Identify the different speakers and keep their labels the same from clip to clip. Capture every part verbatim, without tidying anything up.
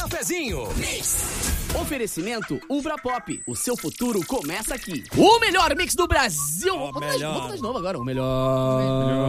Speaker 1: Cafezinho. Oferecimento Ubra Pop. O seu futuro começa aqui. O melhor mix do Brasil.
Speaker 2: O
Speaker 1: Vamos
Speaker 2: melhor.
Speaker 1: Vamos de novo agora. O melhor.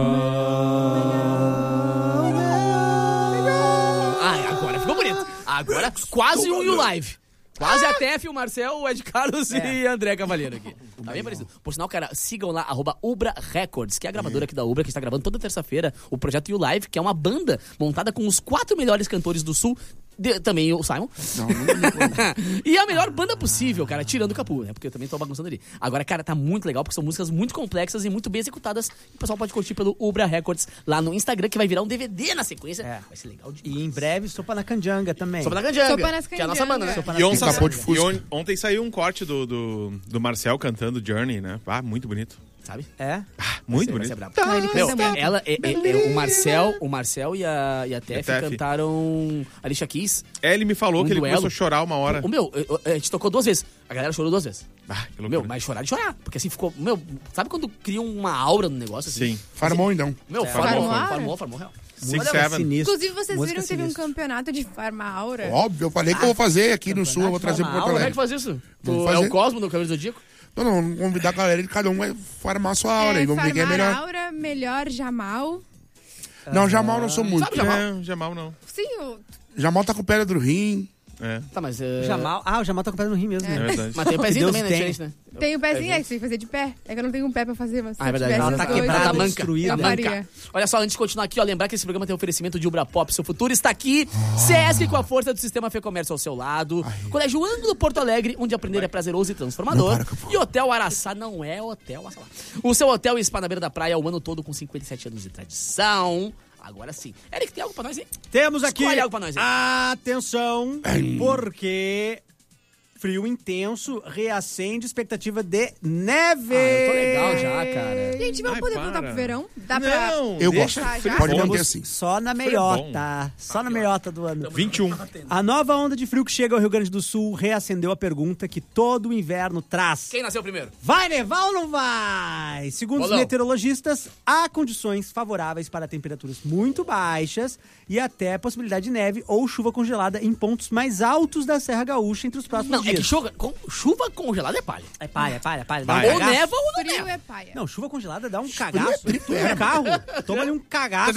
Speaker 1: Ai, agora ficou bonito. Agora quase um You Live. Quase a Tef, o Marcel, o Ed Carlos
Speaker 2: É.
Speaker 1: e André Cavalheiro aqui. Tá bem parecido. Por sinal, cara, sigam lá, arroba Ubra Records, que é a gravadora aqui da Ubra, que está gravando toda terça-feira o projeto You Live, que é uma banda montada com os quatro melhores cantores do Sul. De- também o Simon.
Speaker 3: Não, não, não.
Speaker 1: E a melhor banda possível, cara, tirando o Capu, né? Porque eu também tô bagunçando ali. Agora, cara, tá muito legal, porque são músicas muito complexas e muito bem executadas. E o pessoal pode curtir pelo Ubra Records lá no Instagram, que vai virar um D V D na sequência.
Speaker 2: É.
Speaker 1: Vai ser legal demais.
Speaker 2: E em breve, Sopa na Canjanga também.
Speaker 1: Sopa na Canjanga,
Speaker 4: Sopa nas
Speaker 1: que é a nossa banda, né?
Speaker 2: Sopa na
Speaker 5: E, ontem,
Speaker 2: Canjanga.
Speaker 3: Capô de
Speaker 5: e
Speaker 3: Fusca.
Speaker 5: on- ontem saiu um corte do, do, do Marcel cantando Journey, né? Ah, muito bonito.
Speaker 1: Sabe?
Speaker 2: É?
Speaker 5: Ah, muito
Speaker 1: Vai ser-
Speaker 5: bonito.
Speaker 1: vai ser brabo.
Speaker 4: Ah, ele
Speaker 1: Meu,
Speaker 4: canta muito.
Speaker 1: ela, é, é, é, o Marcel, o Marcel e a, e a Tef
Speaker 5: Tef.
Speaker 1: cantaram Alicia Keys.
Speaker 5: É, ele me falou
Speaker 1: Um
Speaker 5: que ele
Speaker 1: duelo.
Speaker 5: começou a chorar uma hora.
Speaker 1: O meu, eu- eu- a gente tocou duas vezes. A galera chorou duas vezes.
Speaker 5: Ah, que loucura.
Speaker 1: Meu, mas chorar de chorar. Porque assim ficou. Meu, sabe quando cria uma aura no negócio assim?
Speaker 5: Sim.
Speaker 3: Farmou, então.
Speaker 1: Meu,
Speaker 4: Farmou
Speaker 1: farmou,
Speaker 4: aura?
Speaker 1: farmou, farmou real.
Speaker 5: Six,
Speaker 2: Olha,
Speaker 5: Seven.
Speaker 2: sinistro.
Speaker 4: Inclusive, vocês
Speaker 2: Música
Speaker 4: viram que teve um
Speaker 2: sinistra.
Speaker 4: campeonato de Farma Aura?
Speaker 3: Óbvio, eu falei que eu vou fazer aqui no Sul, eu vou trazer pro Porto
Speaker 1: Como é que
Speaker 3: Alegre.
Speaker 1: faz isso?
Speaker 3: Vamos
Speaker 1: Tu é
Speaker 3: fazer.
Speaker 1: o Cosmo do Cabelo do Zodíaco?
Speaker 3: Não, não, vamos convidar a galera e cada um vai farmar a sua aura.
Speaker 4: É,
Speaker 3: E vamos ver quem é
Speaker 4: Farmar
Speaker 3: melhor.
Speaker 4: Aura, melhor Jamal.
Speaker 3: Não, Jamal não sou muito.
Speaker 1: Sabe Jamal?
Speaker 5: Não, Jamal não.
Speaker 4: Sim, o...
Speaker 3: Jamal tá com pedra do rim.
Speaker 5: É,
Speaker 1: Tá, mas. Uh...
Speaker 2: Jamal. Ah, o Jamal tá com o pé no rim mesmo.
Speaker 5: é
Speaker 2: né?
Speaker 5: verdade.
Speaker 1: Mas tem o
Speaker 2: Que
Speaker 1: pezinho
Speaker 2: Deus
Speaker 1: também, né?
Speaker 2: tem.
Speaker 1: Diferente, né?
Speaker 4: tem o pezinho, é que você tem que fazer de pé. É que eu não tenho um pé pra fazer, mas se
Speaker 1: Ah, é
Speaker 4: eu
Speaker 1: verdade.
Speaker 4: tivesse
Speaker 1: Ela
Speaker 4: os
Speaker 2: tá
Speaker 4: dois,
Speaker 2: quebrada,
Speaker 1: Tá
Speaker 4: eu
Speaker 1: manca.
Speaker 2: destruída.
Speaker 1: Tá manca.
Speaker 4: faria.
Speaker 1: Olha só, antes de continuar aqui, ó, lembrar que esse programa tem oferecimento de Ubra Pop. Seu futuro está aqui. Sesc com a força do sistema Fê Comércio ao seu lado. Colégio Ângulo Porto Alegre, onde aprender é prazeroso e transformador.
Speaker 3: Não, para, que eu vou.
Speaker 1: E Hotel Araçá não é hotel Araçá. O seu hotel e spa na beira da praia o ano todo com cinquenta e sete anos de tradição. Agora sim. Eric, tem algo pra nós aí?
Speaker 2: Temos aqui.
Speaker 1: Escolhe algo pra nós aí.
Speaker 2: Atenção, porque frio intenso reacende expectativa de neve.
Speaker 1: Ah, eu tô legal já, cara.
Speaker 4: Gente, vamos
Speaker 5: Ai,
Speaker 4: poder
Speaker 5: para.
Speaker 4: voltar pro verão? Dá pra...
Speaker 5: Não,
Speaker 3: Eu
Speaker 5: deixa
Speaker 3: gosto.
Speaker 4: já.
Speaker 3: Pode
Speaker 2: Vamos
Speaker 3: manter assim.
Speaker 2: Só na
Speaker 5: Frio é
Speaker 2: meiota. Só na meiota do ano.
Speaker 5: vinte e um.
Speaker 2: A nova onda de frio que chega ao Rio Grande do Sul reacendeu a pergunta que todo o inverno traz.
Speaker 1: Quem nasceu primeiro?
Speaker 2: Vai nevar ou não vai? Segundo os
Speaker 1: Bolão.
Speaker 2: meteorologistas, há condições favoráveis para temperaturas muito baixas e até possibilidade de neve ou chuva congelada em pontos mais altos da Serra Gaúcha entre os próximos
Speaker 1: Não, é
Speaker 2: dias.
Speaker 1: que chuva, com, chuva congelada é palha.
Speaker 2: É palha, é palha, é palha. Dá
Speaker 5: Vai.
Speaker 2: um
Speaker 1: Ou
Speaker 2: cagaço.
Speaker 1: neva ou não
Speaker 4: Frio
Speaker 1: neva.
Speaker 4: é paia.
Speaker 2: Não, chuva congelada dá um cagaço. Tu no carro, toma ali um cagaço.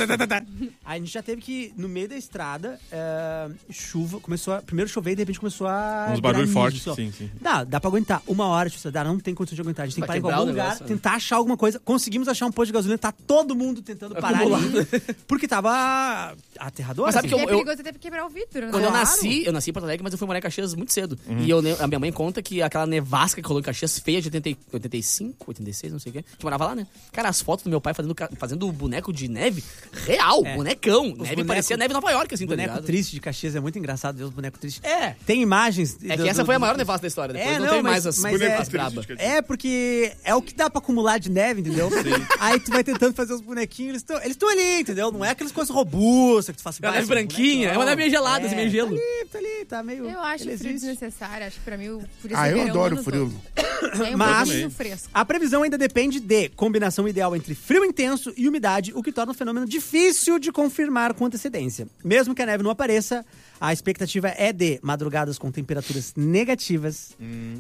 Speaker 2: A gente já teve que, no meio da estrada, é, chuva, começou a... Primeiro chover e de repente começou a...
Speaker 5: Uns barulhos
Speaker 2: granizo,
Speaker 5: fortes,
Speaker 2: só.
Speaker 5: sim, sim.
Speaker 2: Dá, dá pra aguentar. Uma hora, tipo, dá, não tem condição de aguentar. A gente tem que
Speaker 1: Vai
Speaker 2: parar em
Speaker 1: quebrar
Speaker 2: algum
Speaker 1: o
Speaker 2: lugar,
Speaker 1: negócio, né?
Speaker 2: tentar achar alguma coisa. Conseguimos achar um posto de gasolina, tá todo mundo tentando parar
Speaker 1: Acumulado.
Speaker 2: ali. Porque tava aterrador.
Speaker 1: Mas sabe
Speaker 2: assim.
Speaker 1: que
Speaker 4: E
Speaker 1: eu-
Speaker 4: é perigoso até quebrar o vidro, né?
Speaker 1: Quando eu
Speaker 2: Claro.
Speaker 1: nasci, eu nasci em Porto Alegre, mas eu fui morar em Caxias muito cedo. E eu, ne- a minha mãe conta que aquela nevasca que rolou em Caxias, feia de oitenta, e- oitenta e cinco, oitenta e seis, não sei o quê. A gente morava lá, né? Cara, as fotos do meu pai fazendo, ca- fazendo boneco de neve real,
Speaker 2: É.
Speaker 1: bonecão. Neve
Speaker 2: boneco-
Speaker 1: parecia neve em Nova York, assim, tá
Speaker 2: Boneco
Speaker 1: ligado?
Speaker 2: triste de Caxias, é muito engraçado ver os bonecos tristes.
Speaker 1: É.
Speaker 2: Tem imagens...
Speaker 1: É
Speaker 2: do-
Speaker 1: que essa
Speaker 2: do-
Speaker 1: foi a
Speaker 2: do-
Speaker 1: maior nevasca da história. Depois
Speaker 2: É,
Speaker 1: não,
Speaker 2: não,
Speaker 1: tem
Speaker 2: mas-
Speaker 1: mais as
Speaker 2: mas
Speaker 1: bonecas
Speaker 2: é-
Speaker 1: brabas.
Speaker 2: É, porque é o que dá pra acumular de neve, entendeu? Aí tu vai tentando fazer os bonequinhos, eles estão eles tão ali, entendeu? Não é aquelas coisas robustas que tu faz...
Speaker 1: É uma neve branquinha, é uma neve meio gelada, assim, meio gelo.
Speaker 2: Tá ali, tá ali, tá meio...
Speaker 4: Eu acho
Speaker 2: ele
Speaker 4: frio
Speaker 2: existe.
Speaker 4: desnecessário. Acho que pra mim o frio
Speaker 3: Ah,
Speaker 4: ser
Speaker 3: eu
Speaker 4: verão
Speaker 3: adoro
Speaker 4: o ano
Speaker 3: frio.
Speaker 4: todo. É um
Speaker 2: Mas-
Speaker 4: pouquinho fresco.
Speaker 2: A previsão ainda depende de combinação ideal entre frio intenso e umidade, o que torna o fenômeno difícil de confirmar com antecedência. Mesmo que a neve não apareça, a expectativa é de madrugadas com temperaturas negativas,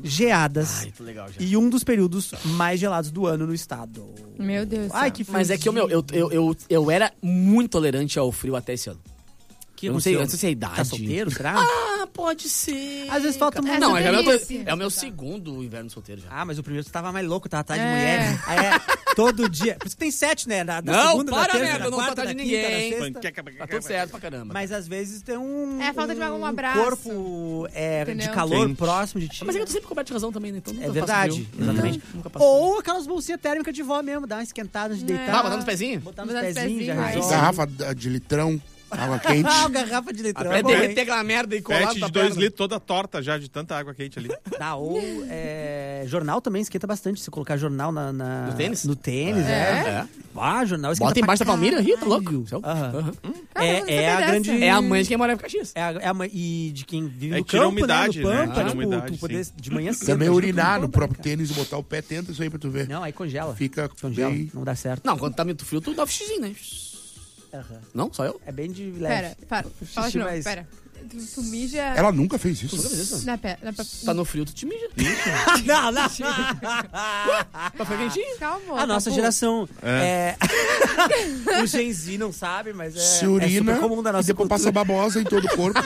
Speaker 2: geadas
Speaker 1: Ai, tô legal já.
Speaker 2: e um dos períodos mais gelados do ano no estado.
Speaker 4: Meu Deus do
Speaker 2: Ai,
Speaker 4: céu.
Speaker 2: que frio.
Speaker 1: Mas é que eu, meu, eu, eu, eu, eu era muito tolerante ao frio até esse ano.
Speaker 2: Que
Speaker 1: eu não sei, eu
Speaker 2: aconteceu?
Speaker 1: não sei se é a idade.
Speaker 2: Tá solteiro, será?
Speaker 1: Ah, pode ser.
Speaker 2: Às vezes falta
Speaker 1: cara.
Speaker 2: uma-
Speaker 1: Não,
Speaker 4: Essa
Speaker 1: é, o meu,
Speaker 4: velhice.
Speaker 1: é o meu segundo inverno solteiro já.
Speaker 2: Ah, mas o primeiro tu tava mais louco, tava atrás de
Speaker 4: É.
Speaker 2: mulher. Aí é todo dia. Por isso que tem sete, né? Da, da
Speaker 1: Não,
Speaker 2: segunda,
Speaker 1: para,
Speaker 2: da terça,
Speaker 1: merda,
Speaker 2: da
Speaker 1: eu não tô
Speaker 2: quarta,
Speaker 1: atrás
Speaker 2: da
Speaker 1: de
Speaker 2: quinta,
Speaker 1: ninguém.
Speaker 2: da sexta.
Speaker 1: Tá tudo certo pra caramba.
Speaker 2: Mas às vezes tem um.
Speaker 4: É, falta de um abraço.
Speaker 2: corpo é, de
Speaker 4: Entendeu?
Speaker 2: calor
Speaker 5: Quente.
Speaker 2: próximo de ti.
Speaker 1: Mas é que eu tô sempre coberto de razão também, né? Então nunca
Speaker 2: É
Speaker 1: passo
Speaker 2: verdade,
Speaker 1: frio.
Speaker 2: exatamente.
Speaker 1: Nunca, nunca passo frio.
Speaker 2: Ou aquelas bolsinhas térmicas de vó mesmo, dar uma esquentada antes de
Speaker 4: É.
Speaker 2: deitar.
Speaker 1: Ah, botar nos pezinhos?
Speaker 2: Botar nos
Speaker 4: Botar nos
Speaker 2: pezinhos, já
Speaker 4: pezinhos.
Speaker 2: resolve.
Speaker 3: Garrafa de litrão, água quente.
Speaker 2: Ah, garrafa de litrão.
Speaker 1: Pra
Speaker 2: é bom, hein?
Speaker 1: derreter aquela merda e colar
Speaker 5: Pet
Speaker 1: na
Speaker 5: de dois
Speaker 1: perna.
Speaker 5: litros toda torta já de tanta água quente ali.
Speaker 2: Tá, ou é, jornal também esquenta bastante. Se colocar jornal na, na-
Speaker 1: No tênis?
Speaker 2: No tênis, é.
Speaker 1: É.
Speaker 2: Ah, jornal esquenta
Speaker 1: Bota embaixo da
Speaker 2: pra
Speaker 1: palmeira, ri, tá
Speaker 2: caralho.
Speaker 1: louco? Céu.
Speaker 2: Aham.
Speaker 1: Aham.
Speaker 4: Caramba, não
Speaker 2: É, é
Speaker 4: sabia
Speaker 2: a
Speaker 4: dessa.
Speaker 2: grande...
Speaker 1: É a mãe de quem mora em Caxias.
Speaker 2: É a, é a mãe- e de quem vive
Speaker 5: É
Speaker 2: no
Speaker 5: que tira a
Speaker 2: campo,
Speaker 5: umidade,
Speaker 2: né? No
Speaker 5: né?
Speaker 2: pampa,
Speaker 5: Tira a
Speaker 2: tipo,
Speaker 5: umidade,
Speaker 2: tu poder
Speaker 5: sim.
Speaker 2: de manhã cedo.
Speaker 3: Também
Speaker 2: ajuda
Speaker 3: urinar
Speaker 2: no
Speaker 3: no
Speaker 2: pampa,
Speaker 3: próprio
Speaker 2: cara.
Speaker 3: tênis e botar o pé, tenta isso aí pra tu ver.
Speaker 2: Não, aí congela.
Speaker 3: Fica
Speaker 2: Congela,
Speaker 3: bem...
Speaker 2: não dá certo.
Speaker 1: Não, quando tá muito frio, tu dá um xizinho, né?
Speaker 2: Aham.
Speaker 1: Não? Só eu?
Speaker 2: É bem de leve.
Speaker 4: Pera, para. Fala de
Speaker 2: Xixi
Speaker 4: novo,
Speaker 2: mais-
Speaker 4: pera. Tu, tu mija
Speaker 3: Ela nunca fez isso.
Speaker 1: Nunca fiz isso.
Speaker 4: na pé. Na pé.
Speaker 1: Tá no frio, tu te mija.
Speaker 2: não, não.
Speaker 1: Pra ficar quentinho.
Speaker 4: Calma.
Speaker 2: A nossa
Speaker 4: Tabu.
Speaker 2: geração é... o Gen Z não sabe, mas é,
Speaker 3: Se
Speaker 2: é
Speaker 3: urina
Speaker 2: super comum da
Speaker 3: e
Speaker 2: nossa
Speaker 3: depois
Speaker 2: cultura.
Speaker 3: passa babosa em todo o corpo.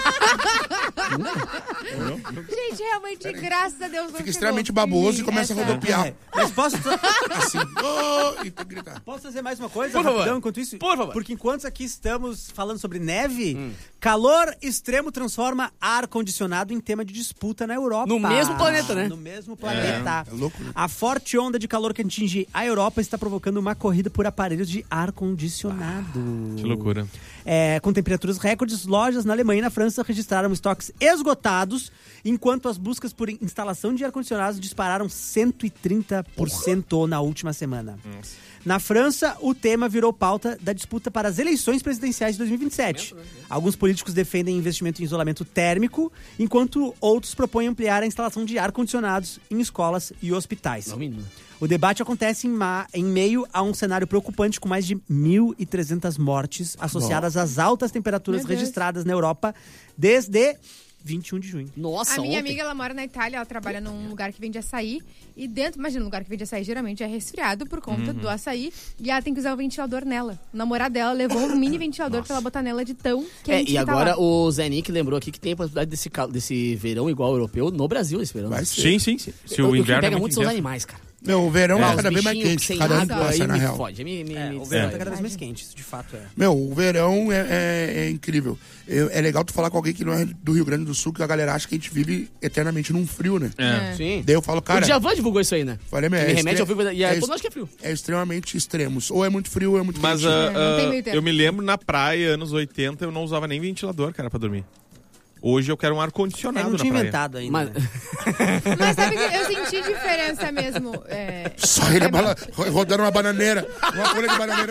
Speaker 4: Gente, realmente, graças a Deus, não
Speaker 3: Fica
Speaker 4: chegou.
Speaker 3: extremamente baboso e começa a
Speaker 4: Essa-
Speaker 3: rodopiar.
Speaker 2: É, mas posso,
Speaker 3: Assim, oh, e tem que gritar.
Speaker 2: posso fazer mais uma coisa?
Speaker 1: Por favor.
Speaker 2: rapidão, enquanto isso?
Speaker 1: Por favor.
Speaker 2: Porque enquanto aqui estamos falando sobre neve, calor extremo transforma ar-condicionado em tema de disputa na Europa.
Speaker 1: No mesmo planeta, né?
Speaker 2: No mesmo planeta.
Speaker 3: É, é louco, né?
Speaker 2: A forte onda de calor que atinge a Europa está provocando uma corrida por aparelhos de ar-condicionado.
Speaker 5: Que loucura.
Speaker 2: É, com temperaturas recordes, lojas na Alemanha e na França registraram estoques esgotados, enquanto as buscas por instalação de ar-condicionados dispararam cento e trinta por cento na última semana. Na França, o tema virou pauta da disputa para as eleições presidenciais de dois mil e vinte e sete. Alguns políticos defendem investimento em isolamento térmico, enquanto outros propõem ampliar a instalação de ar-condicionados em escolas e hospitais.
Speaker 1: Não, menino.
Speaker 2: O debate acontece em, ma- em meio a um cenário preocupante com mais de mil e trezentas mortes associadas às altas temperaturas
Speaker 4: Meu Deus.
Speaker 2: registradas na Europa desde vinte e um de junho.
Speaker 1: Nossa,
Speaker 4: A minha
Speaker 1: ontem.
Speaker 4: amiga, ela mora na Itália, ela trabalha num lugar que vende açaí. E dentro, imagina, um lugar que vende açaí geralmente é resfriado por conta do açaí. E ela tem que usar o ventilador nela. O namorado dela levou um mini ventilador pra ela botar nela de tão
Speaker 1: É,
Speaker 4: quente
Speaker 1: e
Speaker 4: que tá
Speaker 1: agora
Speaker 4: lá.
Speaker 1: o Zé Nick lembrou aqui que tem a possibilidade desse, cal- desse verão igual ao europeu no Brasil esse verão.
Speaker 3: Vai ser.
Speaker 5: Sim, sim, sim. Se
Speaker 1: Eu-
Speaker 5: o
Speaker 1: o que me
Speaker 5: inverno
Speaker 1: pega
Speaker 5: é
Speaker 1: muito são os
Speaker 5: intenso.
Speaker 1: animais, cara.
Speaker 3: Meu, o verão
Speaker 1: É,
Speaker 3: é
Speaker 1: os
Speaker 3: cada vez mais
Speaker 1: bichinhos
Speaker 3: quente.
Speaker 1: sem
Speaker 3: Cada ano
Speaker 1: água,
Speaker 3: que passa,
Speaker 1: aí
Speaker 3: na
Speaker 1: me
Speaker 3: real.
Speaker 1: fode. Me, me,
Speaker 2: É,
Speaker 1: me
Speaker 2: o verão
Speaker 1: distrai.
Speaker 2: tá cada vez mais quente, isso de fato é.
Speaker 3: Meu, o verão é, é- é incrível. É, é legal tu falar com alguém que não é do Rio Grande do Sul, que a galera acha que a gente vive eternamente num frio, né?
Speaker 5: É.
Speaker 1: Sim.
Speaker 3: Daí eu falo, cara...
Speaker 1: o Djavan divulgou isso aí, né?
Speaker 3: Falei, meu,
Speaker 1: Que
Speaker 3: é
Speaker 1: me remete
Speaker 3: extre-
Speaker 1: ao frio e
Speaker 3: é
Speaker 1: é,
Speaker 3: est-
Speaker 1: todo mundo acha que é frio.
Speaker 3: É extremamente extremos. Ou é muito frio ou é muito
Speaker 5: Mas
Speaker 3: quente.
Speaker 5: ah,
Speaker 4: não tem
Speaker 5: ah,
Speaker 4: meio termo.
Speaker 5: eu me lembro na praia, anos oitenta, eu não usava nem ventilador, cara, pra dormir. Hoje eu quero um
Speaker 2: É,
Speaker 5: ar-condicionado
Speaker 2: não
Speaker 5: na
Speaker 2: tinha
Speaker 5: praia.
Speaker 2: inventado ainda.
Speaker 1: Mas,
Speaker 2: né?
Speaker 4: Mas sabe que eu senti diferença mesmo. É...
Speaker 3: Só ele bala- rodando uma bananeira. Uma folha de bananeira.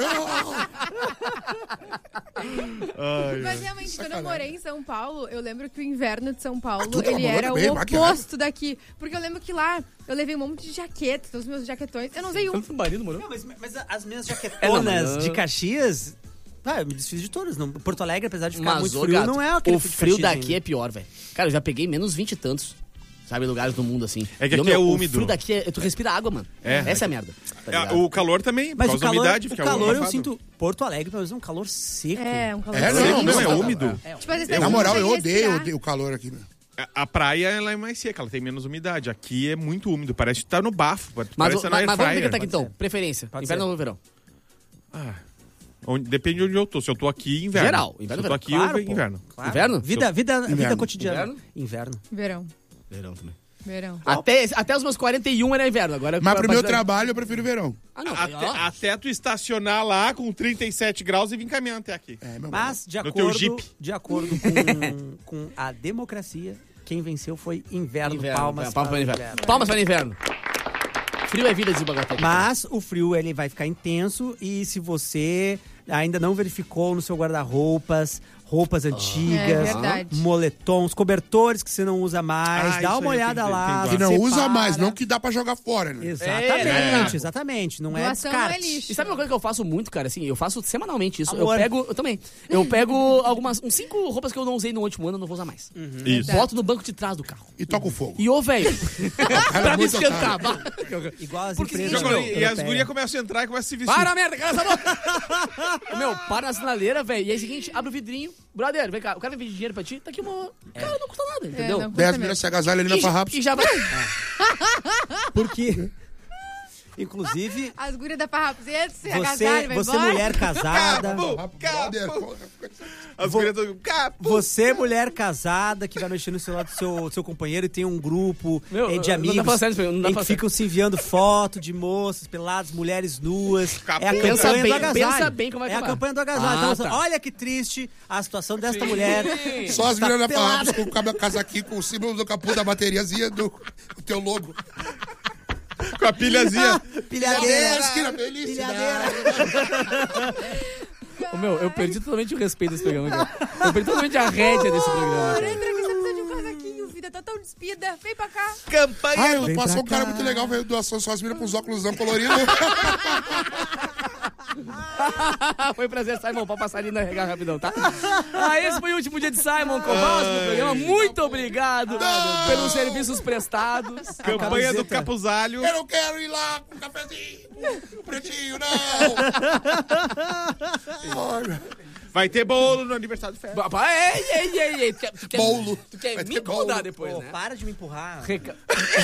Speaker 4: Mas realmente, quando eu morei em São Paulo, eu lembro que o inverno de São Paulo,
Speaker 3: tu
Speaker 4: ele
Speaker 3: morou
Speaker 4: era
Speaker 3: também,
Speaker 4: o
Speaker 3: maquiagem?
Speaker 4: oposto daqui. Porque eu lembro que lá, eu levei um monte de jaqueta, todos os meus jaquetões. Eu não usei um.
Speaker 1: Tanto marido, morou.
Speaker 2: Não, mas, mas as minhas
Speaker 1: É,
Speaker 2: jaquetonas
Speaker 1: não, mas-
Speaker 2: de Caxias... Ah, eu me desfiz de todas. Não, Porto Alegre, apesar de ficar
Speaker 1: Mas,
Speaker 2: muito
Speaker 1: ô,
Speaker 2: frio,
Speaker 1: gato,
Speaker 2: não é aquele
Speaker 1: o
Speaker 2: frio de
Speaker 1: frio
Speaker 2: Caxias
Speaker 1: daqui
Speaker 2: ainda.
Speaker 1: é pior, velho. Cara, eu já peguei menos vinte e tantos, sabe, lugares do mundo assim.
Speaker 5: É que
Speaker 1: E, ô,
Speaker 5: aqui é
Speaker 1: meu,
Speaker 5: úmido.
Speaker 1: O frio daqui é. Tu respira água, mano.
Speaker 5: É.
Speaker 1: Essa é a merda. tá
Speaker 5: Ah,
Speaker 1: ligado?
Speaker 5: o calor também, por
Speaker 2: Mas o
Speaker 5: causa da
Speaker 2: calor,
Speaker 5: umidade.
Speaker 2: o
Speaker 5: fica
Speaker 2: calor eu
Speaker 5: abafado.
Speaker 2: sinto... Porto Alegre, pelo menos, é um calor seco.
Speaker 4: É, um calor
Speaker 3: É,
Speaker 4: seco.
Speaker 3: não,
Speaker 5: Não, é
Speaker 3: Não,
Speaker 5: úmido.
Speaker 4: Tipo, às vezes
Speaker 3: Na moral, eu
Speaker 4: consegue
Speaker 3: odeio
Speaker 4: respirar.
Speaker 3: odeio o calor aqui, meu.
Speaker 5: A- A praia ela é mais seca, ela tem menos umidade. Aqui é muito úmido, parece que tá no bafo.
Speaker 1: Mas,
Speaker 5: Parece
Speaker 1: mas,
Speaker 5: que tá
Speaker 1: mas
Speaker 5: na
Speaker 1: vamos
Speaker 5: airfryer.
Speaker 1: decretar aqui então. Preferência.
Speaker 2: Pode
Speaker 1: Inverno
Speaker 2: ser.
Speaker 1: ou verão?
Speaker 5: Ah, onde- depende de onde eu tô. Se eu tô aqui, inverno.
Speaker 1: Geral, inverno,
Speaker 5: Se eu tô
Speaker 1: verão.
Speaker 5: aqui,
Speaker 2: Claro,
Speaker 5: eu
Speaker 2: pô.
Speaker 5: inverno.
Speaker 2: Claro.
Speaker 1: Inverno?
Speaker 2: Vida, vida, vida
Speaker 3: Inverno.
Speaker 2: cotidiana.
Speaker 1: Inverno?
Speaker 2: Inverno.
Speaker 4: Verão.
Speaker 1: Verão também.
Speaker 4: Verão.
Speaker 1: Até, até os meus quarenta e um era inverno. Agora,
Speaker 3: Mas pro meu
Speaker 1: trabalho.
Speaker 3: trabalho, eu prefiro verão.
Speaker 1: Ah, não.
Speaker 5: Até,
Speaker 1: ó.
Speaker 5: até tu estacionar lá com trinta e sete graus e vir caminhando até aqui.
Speaker 3: É, meu
Speaker 2: Mas, de
Speaker 5: No teu
Speaker 2: acordo,
Speaker 5: Jeep.
Speaker 2: de acordo com, com a democracia, quem venceu foi inverno.
Speaker 1: Inverno,
Speaker 2: Palmas,
Speaker 1: palmas para o inverno. Palmas para o inverno. Frio é vida de Bagatelle.
Speaker 2: Mas o frio ele vai ficar intenso e se você ainda não verificou no seu guarda-roupas, roupas antigas,
Speaker 4: É verdade.
Speaker 2: moletons, cobertores que você não usa mais,
Speaker 5: Ah,
Speaker 2: dá
Speaker 5: isso
Speaker 2: uma
Speaker 5: aí
Speaker 2: olhada
Speaker 5: tem que-
Speaker 2: lá.
Speaker 5: tem
Speaker 3: Que não
Speaker 2: separa.
Speaker 3: usa mais, não que dá pra jogar fora, né?
Speaker 2: Exatamente,
Speaker 1: É.
Speaker 2: exatamente. Não é
Speaker 4: Doação não é
Speaker 2: descarte.
Speaker 4: lixo.
Speaker 1: E sabe uma coisa que eu faço muito, cara? Assim, eu faço semanalmente isso.
Speaker 2: Amor.
Speaker 1: Eu pego, eu também. Eu pego algumas, uns cinco roupas que eu não usei no último ano, eu não vou usar mais.
Speaker 5: Isso.
Speaker 1: Boto no banco de trás do carro.
Speaker 3: E toca o fogo.
Speaker 1: E ô, velho, pra me
Speaker 3: muito
Speaker 1: esquentar. bah.
Speaker 2: Igual as
Speaker 1: Porque
Speaker 2: empresas
Speaker 1: seguinte,
Speaker 5: Agora,
Speaker 1: meu,
Speaker 5: e as
Speaker 2: europeias.
Speaker 5: gurias começam a entrar e começam a se vestir.
Speaker 1: Para, merda, cala essa boca. Meu, para na sinaleira, velho. E aí, seguinte, abre o vidrinho. Brother, vem cá, o cara vem pedir dinheiro pra ti, tá aqui uma... Cara, não custa nada, entendeu?
Speaker 4: não.
Speaker 3: Daí as meninas se agasalham ali na
Speaker 1: E, já-
Speaker 3: farrapos.
Speaker 1: e já vai...
Speaker 2: Porque, inclusive,
Speaker 4: As gurias da Farrapos, se
Speaker 2: você,
Speaker 4: agasalham, vai
Speaker 2: você
Speaker 4: embora.
Speaker 2: mulher casada...
Speaker 3: Brother, porra.
Speaker 5: As gurias do... Capu!
Speaker 2: Você, mulher casada, que vai mexer no celular do seu, do seu companheiro e tem um grupo
Speaker 1: Meu,
Speaker 2: eh, de
Speaker 1: não dá
Speaker 2: amigos
Speaker 1: pra falar sério, não dá
Speaker 2: em
Speaker 1: pra
Speaker 2: que
Speaker 1: falar
Speaker 2: ficam se enviando foto de moças peladas, mulheres nuas.
Speaker 5: Capu.
Speaker 2: É a
Speaker 1: Pensa
Speaker 2: campanha
Speaker 1: bem,
Speaker 2: do agasalho.
Speaker 1: pensa bem como vai
Speaker 2: É a
Speaker 1: acabar.
Speaker 2: campanha do agasalho.
Speaker 1: Ah,
Speaker 2: Então, assim,
Speaker 1: tá.
Speaker 2: olha que triste a situação desta mulher.
Speaker 3: Só as
Speaker 2: Tá
Speaker 3: meninas da
Speaker 2: pelada.
Speaker 3: farrapos com o cabelo casaquinho com o símbolo do capô da bateriazinha do o teu logo.
Speaker 5: Com a pilhazinha.
Speaker 2: Pilhadeira.
Speaker 3: Esquina feliz.
Speaker 2: Pilhadeira.
Speaker 1: Ô, meu, eu perdi totalmente o respeito desse programa, cara. Eu perdi totalmente a rédea desse programa,
Speaker 4: Amor,
Speaker 1: cara.
Speaker 4: entra aqui, você precisa de um casaquinho, vida. Tá tão despida. Vem pra cá.
Speaker 5: Campanha.
Speaker 3: Ah,
Speaker 2: Vem
Speaker 3: passou
Speaker 2: pra
Speaker 3: um cara
Speaker 2: cá.
Speaker 3: muito legal, veio doação só as meninas com os óculos coloridos.
Speaker 1: Foi um prazer, Simon. Pode passar ali na regar rapidão, tá? Ah, esse foi o último dia de Simon Kowalski no programa. Muito obrigado pelos serviços prestados.
Speaker 5: Campanha do Capuzalho.
Speaker 3: Eu não quero ir lá com um cafezinho. Um pretinho, não. Ai,
Speaker 5: Vai ter bolo no aniversário do Fé.
Speaker 1: Pá, ei, ei, ei, ei. Tu quer, tu quer,
Speaker 3: Bolo.
Speaker 1: Tu quer
Speaker 3: Vai
Speaker 1: me
Speaker 3: ter
Speaker 1: incomodar
Speaker 3: bolo.
Speaker 1: depois,
Speaker 2: Pô,
Speaker 1: né?
Speaker 2: para de me empurrar.
Speaker 1: Reca...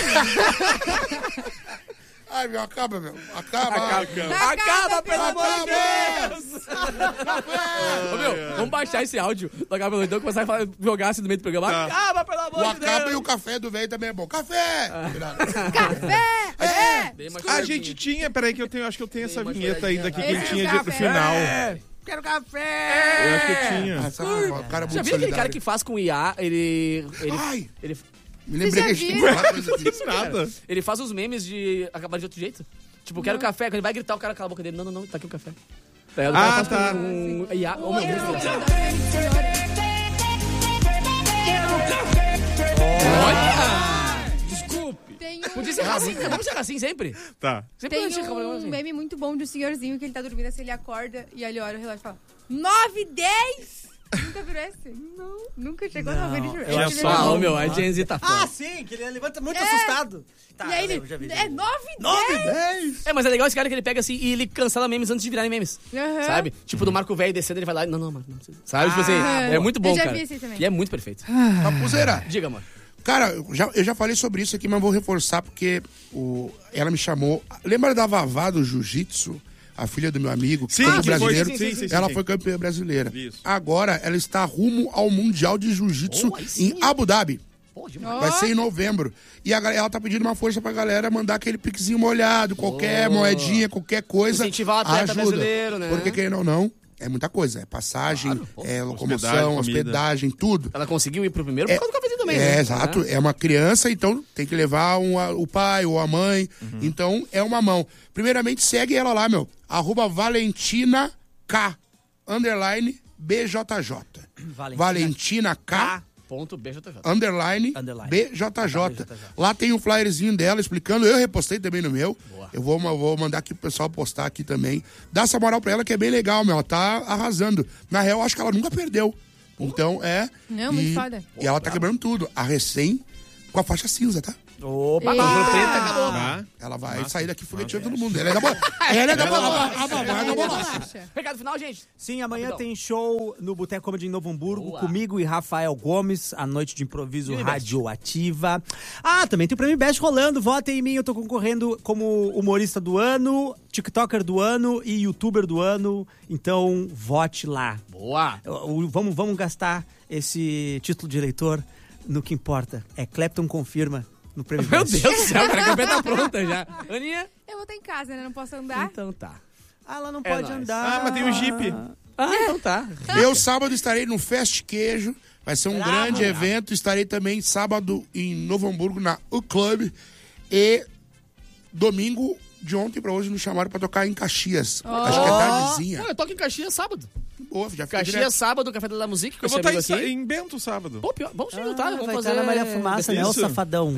Speaker 3: Ai, meu, acaba, meu. Acaba.
Speaker 1: Acaba,
Speaker 3: Acaba.
Speaker 1: Acaba, pelo amor de
Speaker 3: Acaba.
Speaker 1: Deus! Ô, meu, vamos baixar esse áudio do Acaba Pelo Então e começar a falar- jogar assim no meio do programa.
Speaker 5: Tá.
Speaker 1: Acaba, pelo amor
Speaker 3: O
Speaker 1: de Deus!
Speaker 3: acaba e o café do velho também é bom. Café!
Speaker 4: Café! É!
Speaker 1: Dei uma
Speaker 5: A
Speaker 1: choradinha.
Speaker 5: gente tinha, peraí que eu tenho, acho que eu tenho essa
Speaker 1: uma
Speaker 5: vinheta ainda aqui que
Speaker 4: Esse
Speaker 5: ele
Speaker 4: é
Speaker 5: tinha
Speaker 4: o
Speaker 5: dito no
Speaker 4: café.
Speaker 5: final.
Speaker 1: Quero café!
Speaker 5: Eu acho que eu tinha.
Speaker 3: Ah, sabe, o cara é
Speaker 1: Já
Speaker 3: muito
Speaker 1: viu aquele cara
Speaker 3: solidário.
Speaker 1: que faz com I A, ele... ele,
Speaker 3: Ai,
Speaker 1: ele,
Speaker 3: me lembrei
Speaker 4: já
Speaker 3: que a gente tem que
Speaker 4: viram?
Speaker 3: falar coisa disso.
Speaker 5: Nada.
Speaker 1: ele faz os memes de acabar de outro jeito. Tipo, quero café. Quando ele vai gritar, o cara cala a boca dele. Não, não, não, tá aqui o café. Daí o cara
Speaker 5: Ah,
Speaker 1: faz com
Speaker 5: tá.
Speaker 1: Um I A. Oh, meu Deus, engraçado. Olha! Desculpe.
Speaker 4: Tem um,
Speaker 1: Podia ser assim, né? Vamos ser assim sempre.
Speaker 5: Tá.
Speaker 1: Sempre
Speaker 4: tem
Speaker 1: a gente acaba
Speaker 4: um
Speaker 1: assim.
Speaker 4: meme muito bom de um senhorzinho que ele tá dormindo assim, ele acorda e ele olha o relógio e fala: nove, dez! Nunca virou esse? Não. Nunca chegou
Speaker 2: Não,
Speaker 4: na vez
Speaker 2: eu
Speaker 4: de
Speaker 5: acho
Speaker 4: de-
Speaker 5: só-
Speaker 1: Ah, ô, meu, a Gen Z tá
Speaker 2: Ah,
Speaker 1: foda.
Speaker 2: sim, que ele levanta muito
Speaker 4: É.
Speaker 2: assustado. Tá,
Speaker 4: E aí ele.
Speaker 2: eu já vi, já
Speaker 4: É
Speaker 2: vi.
Speaker 4: nove,
Speaker 2: Nove,
Speaker 4: dez!
Speaker 2: dez!
Speaker 1: É, mas é legal esse cara que ele pega assim e ele cancela memes antes de virarem memes.
Speaker 4: Aham.
Speaker 1: Sabe? Tipo, do Marco Velho descendo, ele vai lá e. Não, não, Marco, não precisa. Sabe? Tipo assim,
Speaker 2: Ah,
Speaker 1: é muito bom,
Speaker 4: eu já
Speaker 1: cara.
Speaker 4: vi esse também.
Speaker 1: E é muito perfeito.
Speaker 3: Papuzeira.
Speaker 1: Diga, amor.
Speaker 3: Cara, eu já, eu já falei sobre isso aqui, mas vou reforçar porque o, ela me chamou. Lembra da Vavá do Jiu-Jitsu? A filha do meu amigo,
Speaker 5: Sim,
Speaker 3: campeã
Speaker 5: que foi-
Speaker 3: brasileiro.
Speaker 5: sim, sim, sim, sim,
Speaker 3: ela
Speaker 5: sim.
Speaker 3: foi campeã brasileira.
Speaker 5: Isso.
Speaker 3: Agora ela está rumo ao Mundial de Jiu-Jitsu
Speaker 1: Oh, aí sim.
Speaker 3: em Abu Dhabi.
Speaker 1: Pô, demais.
Speaker 3: Vai ser em novembro. E a, gal- ela tá pedindo uma força pra galera mandar aquele piquezinho molhado, qualquer
Speaker 1: Oh.
Speaker 3: moedinha, qualquer coisa.
Speaker 1: Incentivar o atleta
Speaker 3: ajuda.
Speaker 1: brasileiro, né?
Speaker 3: Porque querendo ou não, é muita coisa. É passagem,
Speaker 1: Claro, pô.
Speaker 3: é locomoção,
Speaker 5: Hospedagem, comida.
Speaker 3: hospedagem, tudo.
Speaker 1: Ela conseguiu ir pro primeiro por
Speaker 3: É,
Speaker 1: causa do cafezinho também,
Speaker 3: é,
Speaker 1: né?
Speaker 3: exato. É uma criança, então tem que levar um, a- o pai ou a mãe. Então é uma mão. Primeiramente, segue ela lá, meu. Arroba Valentina K. Underline B J J.
Speaker 2: Valentina
Speaker 3: Valentina K.
Speaker 1: Ponto B J J.
Speaker 3: Underline,
Speaker 2: Underline.
Speaker 3: B J J.
Speaker 2: B J J.
Speaker 3: Lá tem um flyerzinho dela explicando. Eu repostei também no meu.
Speaker 1: Boa.
Speaker 3: Eu vou, vou mandar aqui pro pessoal postar aqui também. Dá essa moral pra ela que é bem legal, meu. Ela tá arrasando. Na real, acho que ela nunca perdeu. Então, é.
Speaker 4: Não,
Speaker 3: e,
Speaker 4: muito foda.
Speaker 3: E ela tá quebrando tudo. A recém com a faixa cinza, tá?
Speaker 2: Opa!
Speaker 4: Ei.
Speaker 1: acabou.
Speaker 5: Tá?
Speaker 3: Ela vai sair daqui fogueteando todo mundo. Ela é da bola. Ela é da bola. A Vavá é da bola.
Speaker 4: Relaxa.
Speaker 1: Recado final, gente.
Speaker 2: Sim, amanhã
Speaker 1: Rapidão.
Speaker 2: tem show no Boteco Comedy em Novo Hamburgo,
Speaker 1: Boa.
Speaker 2: comigo e Rafael Gomes, a noite de improviso
Speaker 1: Unibest.
Speaker 2: radioativa. Ah, também tem o Prêmio Best rolando, votem em mim, eu tô concorrendo como humorista do ano, tiktoker do ano e youtuber do ano, então vote lá.
Speaker 1: Boa.
Speaker 2: O- o- Vamos, vamos gastar esse título de eleitor no que importa, é Clapton confirma no Prêmio
Speaker 1: Meu
Speaker 2: Best.
Speaker 1: Deus do céu, cara, a campanha tá pronta já. Aninha?
Speaker 4: Eu vou estar em casa, né? Não posso andar.
Speaker 1: Então tá.
Speaker 2: Ah, ela não
Speaker 1: É
Speaker 2: pode
Speaker 1: nóis.
Speaker 2: andar.
Speaker 5: Ah, mas tem o Jeep.
Speaker 1: Ah, então tá.
Speaker 3: Eu sábado estarei no Fest Queijo. Vai ser um
Speaker 2: Bravo.
Speaker 3: grande evento. Estarei também sábado em Novo Hamburgo, na U Club. E domingo, de ontem pra hoje, me chamaram pra tocar em Caxias. Acho que é tardezinha.
Speaker 1: Pô, eu toco em Caxias sábado.
Speaker 3: Boa, já fica
Speaker 1: Caxias
Speaker 3: direto.
Speaker 1: sábado, Café da Música, com
Speaker 5: Eu
Speaker 1: esse
Speaker 5: vou estar
Speaker 1: amigo
Speaker 5: em, Sa-
Speaker 1: aqui.
Speaker 5: em Bento sábado.
Speaker 1: Pô, pior. Vamos se juntar,
Speaker 2: Ah,
Speaker 1: vamos
Speaker 2: vai
Speaker 1: fazer...
Speaker 2: estar na Maria Fumaça, né? O
Speaker 5: Isso.
Speaker 2: safadão.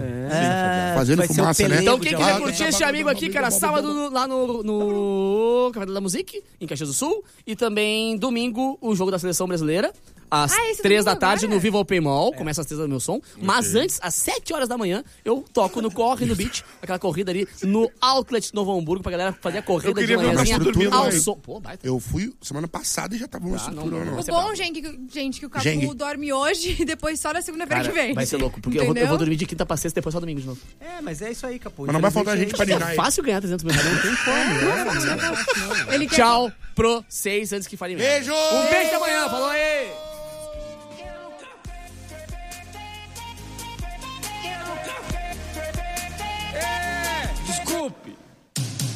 Speaker 2: É,
Speaker 3: Fazendo
Speaker 2: vai ser o
Speaker 3: fumaça, né?
Speaker 2: pelego
Speaker 1: Então, quem
Speaker 2: de
Speaker 1: quiser
Speaker 2: alguém.
Speaker 1: curtir esse amigo aqui, cara, sábado no- lá no, no Café da Música, em Caxias do Sul. E também domingo, o jogo da Seleção Brasileira. Às
Speaker 4: Ah, esse
Speaker 1: três da
Speaker 4: domingo
Speaker 1: tarde
Speaker 4: agora?
Speaker 1: no Viva Open Mall. Começa às três do meu som. Mas antes, às sete horas da manhã, eu toco no Corre no Beach. Aquela corrida ali no Outlet Novo Hamburgo, pra galera fazer a corrida
Speaker 5: Eu
Speaker 1: de
Speaker 5: queria ver o
Speaker 1: manhãzinha
Speaker 3: Gasto turno
Speaker 1: ao
Speaker 3: aí.
Speaker 1: som. Pô, baita.
Speaker 3: Eu fui semana passada e já tava uma
Speaker 1: Ah, não,
Speaker 3: estrutura.
Speaker 1: não,
Speaker 3: não.
Speaker 1: não.
Speaker 4: O
Speaker 1: Vai ser
Speaker 4: bom,
Speaker 1: bravo.
Speaker 4: gente, que, gente, que o Capu
Speaker 3: Gengue.
Speaker 4: dorme hoje e depois só na segunda-feira
Speaker 1: Cara,
Speaker 4: que vem.
Speaker 1: vai ser louco, porque eu vou, eu
Speaker 4: Entendeu?
Speaker 1: vou dormir de quinta pra sexta, depois só domingo de novo.
Speaker 2: É, mas é isso aí, Capu.
Speaker 3: Mas não vai faltar gente pra
Speaker 2: Infelizmente,
Speaker 3: ninar
Speaker 1: É
Speaker 3: aí.
Speaker 1: fácil ganhar trezentos mil reais, não tem como. né?
Speaker 4: Ele quer-
Speaker 1: Tchau pro seis antes que fale merda.
Speaker 3: Beijo!
Speaker 1: Um beijo da manhã, falou aí! Desculpe!